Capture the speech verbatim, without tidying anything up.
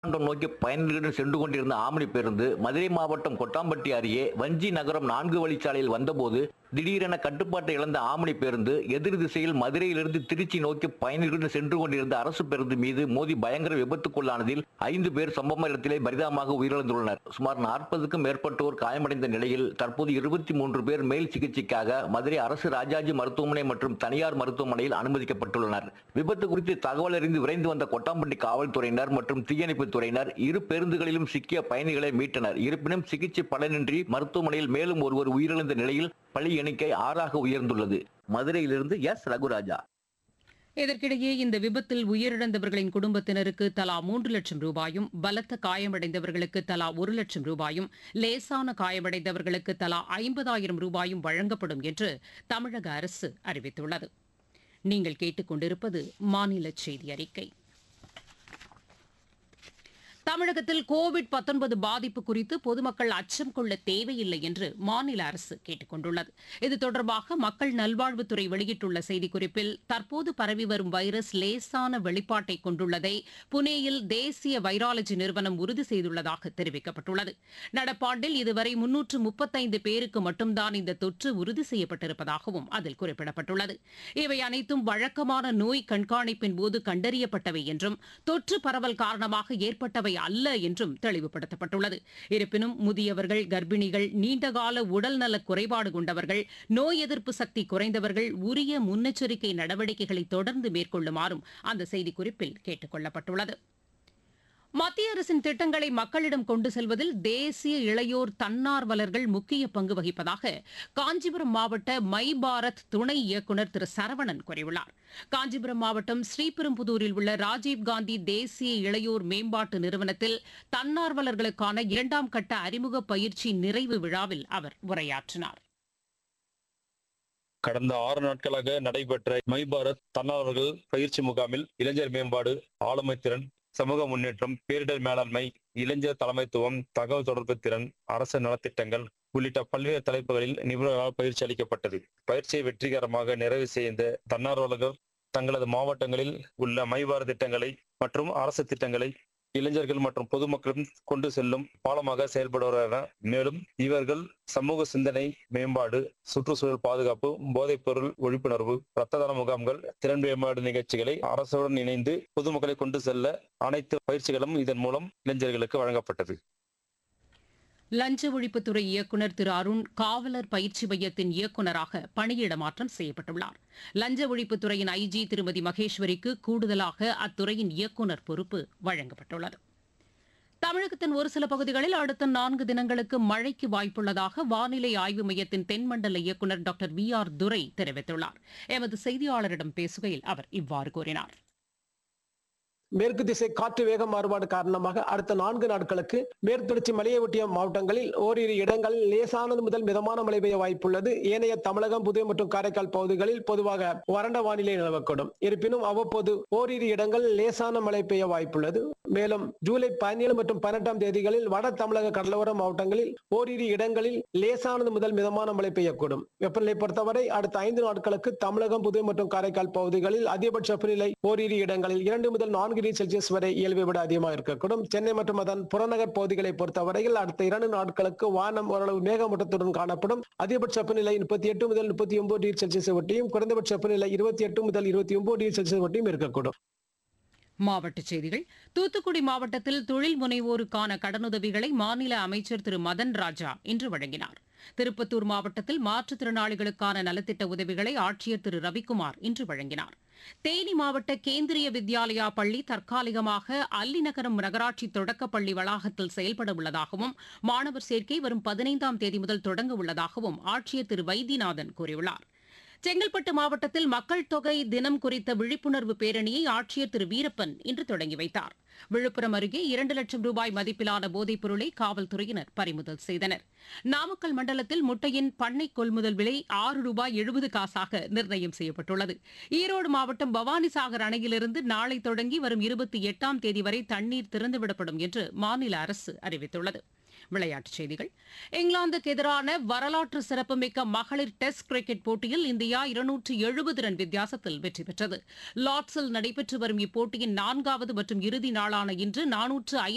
மாவட்டம் நோக்கி பயணிகளுடன் சென்று கொண்டிருந்த ஆம்னி பேருந்து மதுரை மாவட்டம் கொட்டாம்பட்டி அருகே வஞ்சி நகரம் நான்கு வழிச்சாலையில் வந்தபோது திடீரென கட்டுப்பாட்டை இழந்த ஆம்னி பேருந்து எதிர் திசையில் மதுரையிலிருந்து திருச்சி நோக்கி பயணிகளுடன் சென்று கொண்டிருந்த அரசு பேருந்து மீது மோதி பயங்கர விபத்துக்குள்ளானதில் ஐந்து பேர் சம்பவ இடத்திலே பரிதாபமாக உயிரிழந்துள்ளனர். சுமார் நாற்பதுக்கும் மேற்பட்டோர் காயமடைந்த நிலையில் தற்போது இருபத்தி மூன்று பேர் மேல் சிகிச்சைக்காக மதுரை அரசு ராஜாஜி மருத்துவமனை மற்றும் தனியார் மருத்துவமனையில் அனுமதிக்கப்பட்டுள்ளனர். விபத்து குறித்து தகவல் அறிந்து விரைந்து வந்த கொட்டாம்பட்டி காவல்துறையினர் மற்றும் தீயணைப்பு துறையினர் இரு பேருந்துகளிலும் சிக்கிய பயணிகளை மீட்டனர். இருப்பினும் சிகிச்சை பலனின்றி மருத்துவமனையில் மேலும் ஒருவர் உயிரிழந்த நிலையில் பலி எண்ணிக்கை ஆறாக உயர்ந்துள்ளது. மதுரையிலிருந்து எஸ் ரகுராஜா. இதற்கிடையே இந்த விபத்தில் உயிரிழந்தவர்களின் குடும்பத்தினருக்கு தலா மூன்று லட்சம் ரூபாயும், பலத்த காயமடைந்தவர்களுக்கு தலா ஒரு லட்சம் ரூபாயும், லேசான காயமடைந்தவர்களுக்கு தலா ஐம்பதாயிரம் ரூபாயும் வழங்கப்படும் என்று தமிழக அரசு அறிவித்துள்ளது. நீங்கள் கேட்டுக்கொண்டிருப்பது மாநில செய்தி அறிக்கை. தமிழகத்தில் கோவிட் பாதிப்பு குறித்து பொதுமக்கள் அச்சம் கொள்ள தேவையில்லை என்று மாநில அரசு கேட்டுக் கொண்டுள்ளது. இது தொடர்பாக மக்கள் நல்வாழ்வுத்துறை வெளியிட்டுள்ள செய்திக்குறிப்பில், தற்போது பரவி வரும் வைரஸ் லேசான வெளிப்பாட்டை கொண்டுள்ளதை புனேயில் தேசிய வைராலஜி நிறுவனம் உறுதி செய்துள்ளதாக தெரிவிக்கப்பட்டுள்ளது. நடப்பாண்டில் இதுவரை முன்னூற்று முப்பத்தைந்து பேருக்கு மட்டும்தான் இந்த தொற்று உறுதி செய்யப்பட்டிருப்பதாகவும் அதில் குறிப்பிடப்பட்டுள்ளது. இவை அனைத்தும் வழக்கமான நோய் கண்காணிப்பின் போது கண்டறியப்பட்டவை என்றும் தொற்று பரவல் காரணமாக ஏற்பட்டவை அல்ல என்றும் தெளிவுபடுத்தப்பட்டுள்ளது. இருப்பினும் முதியவர்கள், கர்ப்பிணிகள், நீண்டகால உடல்நல குறைபாடு கொண்டவர்கள், நோய் எதிர்ப்பு சக்தி குறைந்தவர்கள் உரிய முன்னெச்சரிக்கை நடவடிக்கைகளை தொடர்ந்து மேற்கொள்ளுமாறும் அந்த செய்திக்குறிப்பில் கேட்டுக் கொள்ளப்பட்டுள்ளது. மத்திய அரசின் திட்டங்களை மக்களிடம் கொண்டு செல்வதில் தேசிய இளையோர் தன்னார்வலர்கள் முக்கிய பங்கு வகிப்பதாக காஞ்சிபுரம் மாவட்ட மை பாரத் துணை இயக்குநர் திரு சரவணன் கூறியுள்ளார். காஞ்சிபுரம் மாவட்டம் ஸ்ரீபெரும்புதூரில் உள்ள ராஜீவ்காந்தி தேசிய இளையோர் மேம்பாட்டு நிறுவனத்தில் தன்னார்வலர்களுக்கான இரண்டாம் கட்ட அறிமுக பயிற்சி நிறைவு விழாவில் அவர் உரையாற்றினார். கடந்த ஆறு நாட்களாக நடைபெற்ற மை பாரத் தன்னார்வலர்கள் பயிற்சி முகாமில் இளைஞர் மேம்பாடு, ஆளுமை திறன், சமூக முன்னேற்றம், பேரிடர் மேலாண்மை, இளைஞர் தலைமைத்துவம், தகவல் தொடர்பு திறன், அரசு நலத்திட்டங்கள் உள்ளிட்ட பல்வேறு தலைப்புகளில் நிபுணர்களால் பயிற்சி அளிக்கப்பட்டது. பயிற்சியை வெற்றிகரமாக நிறைவு செய்த தன்னார்வலர்கள் தங்களது மாவட்டங்களில் உள்ள மைபார திட்டங்களை மற்றும் அரசு திட்டங்களை இளைஞர்கள் மற்றும் பொதுமக்களும் கொண்டு செல்லும் பாலமாக செயல்படுவார்கள். மேலும் இவர்கள் சமூக சிந்தனை மேம்பாடு, சுற்றுச்சூழல் பாதுகாப்பு, போதைப் பொருள் ஒழிப்புணர்வு, இரத்த தான முகாம்கள், திறன் மேம்பாடு நிகழ்ச்சிகளை அரசுடன் இணைந்து பொதுமக்களை கொண்டு செல்ல அனைத்து பயிற்சிகளும் இதன் மூலம் இளைஞர்களுக்கு வழங்கப்பட்டது. லஞ்ச ஒழிப்புத்துறை இயக்குநர் திரு அருண் காவலர் பயிற்சி மையத்தின் இயக்குநராக பணியிட மாற்றம் செய்யப்பட்டுள்ளார். லஞ்ச ஒழிப்புத்துறையின் ஐஜி திருமதி மகேஸ்வரிக்கு கூடுதலாக அத்துறையின் இயக்குநர் பொறுப்பு வழங்கப்பட்டுள்ளது. தமிழகத்தின் ஒரு சில பகுதிகளில் அடுத்த நான்கு தினங்களுக்கு மழைக்கு வாய்ப்புள்ளதாக வானிலை ஆய்வு மையத்தின் தென்மண்டல இயக்குநர் டாக்டர் வி ஆர் துரை தெரிவித்துள்ளார். எமது செய்தியாளரிடம் பேசுகையில் அவர் இவ்வாறு கூறினார். மேற்கு திசை காற்று வேக மாறுபாடு காரணமாக அடுத்த நான்கு நாட்களுக்கு மேற்கு தொடர்ச்சி மலையை ஒட்டிய மாவட்டங்களில் ஓரிரு இடங்களில் லேசானது முதல் மிதமான மழை பெய்ய வாய்ப்புள்ளது. ஏனைய தமிழகம், புதுவை மற்றும் காரைக்கால் பகுதிகளில் பொதுவாக வறண்ட வானிலை நிலவக்கூடும். இருப்பினும் அவ்வப்போது ஓரிரு இடங்களில் லேசான மழை பெய்ய வாய்ப்புள்ளது. மேலும் ஜூலை பதினேழு மற்றும் பதினெட்டாம் தேதிகளில் வட தமிழக கடலோர மாவட்டங்களில் ஓரிரு இடங்களில் லேசானது முதல் மிதமான மழை பெய்யக்கூடும். வெப்பநிலை பொறுத்தவரை அடுத்த ஐந்து நாட்களுக்கு தமிழகம், புதுவை மற்றும் காரைக்கால் பகுதிகளில் அதிகபட்ச வெப்பநிலை ஓரிரு இடங்களில் இரண்டு முதல் நான்கு டிகிரி செல்சியஸ் வரை இயல்பை விட அதிகமாக இருக்கக்கூடும். சென்னை மற்றும் அதன் புறநகர் பகுதிகளை பொறுத்தவரையில் அடுத்த இரண்டு நாட்களுக்கு வானம் ஓரளவு மேகமூட்டத்துடன் காணப்படும். அதிகபட்ச வெப்பநிலை முப்பத்தி எட்டு முதல் முப்பத்தி ஒன்பது டிகிரி செல்சியஸ் ஒட்டியும், குறைந்தபட்ச வெப்பநிலை இருபத்தி எட்டு முதல் இருபத்தி ஒன்பது டிகிரி செல்சியஸ் ஒட்டியும் இருக்கக்கூடும். மாவட்டச் செய்திகள். தூத்துக்குடி மாவட்டத்தில் தொழில் முனைவோருக்கான கடனுதவிகளை மாநில அமைச்சர் திரு மதன் ராஜா இன்று வழங்கினார். திருப்பத்தூர் மாவட்டத்தில் மாற்றுத்திறனாளிகளுக்கான நலத்திட்ட உதவிகளை ஆட்சியர் திரு ரவிக்குமார் இன்று வழங்கினார். தேனி மாவட்ட கேந்திரிய வித்யாலயா பள்ளி தற்காலிகமாக அல்லிநகரம் நகராட்சி தொடக்கப்பள்ளி வளாகத்தில் செயல்பட உள்ளதாகவும், மாணவர் சேர்க்கை வரும் பதினைந்தாம் தேதி முதல் தொடங்க உள்ளதாகவும் ஆட்சியர் திரு வைத்தியநாதன் கூறியுள்ளார். செங்கல்பட்டு மாவட்டத்தில் மக்கள் தொகை தினம் குறித்த விழிப்புணர்வு பேரணியை ஆட்சியர் திரு வீரப்பன் இன்று தொடங்கி வைத்தார். விழுப்புரம் அருகே இரண்டு லட்சம் ரூபாய் மதிப்பிலான போதைப் பொருளை காவல்துறையினர் பறிமுதல் செய்தனர். நாமக்கல் மண்டலத்தில் முட்டையின் பண்ணை கொள்முதல் விலை ஆறு ரூபாய் எழுபது காசாக நிர்ணயம் செய்யப்பட்டுள்ளது. ஈரோடு மாவட்டம் பவானிசாகர் அணையிலிருந்து நாளை தொடங்கி வரும் இருபத்தி எட்டாம் தேதி வரை தண்ணீர் திறந்துவிடப்படும் என்று மாநில அரசு அறிவித்துள்ளது. விளையாட்டுச் செய்திகள். இங்கிலாந்துக்கு எதிரான வரலாற்று சிறப்புமிக்க மகளிர் டெஸ்ட் கிரிக்கெட் போட்டியில் இந்தியா இருநூற்று எழுபது ரன் வித்தியாசத்தில் வெற்றி பெற்றது. லார்ட்ஸில் நடைபெற்று வரும் இப்போட்டியின் நான்காவது மற்றும் இறுதி நாளான இன்று நானூற்று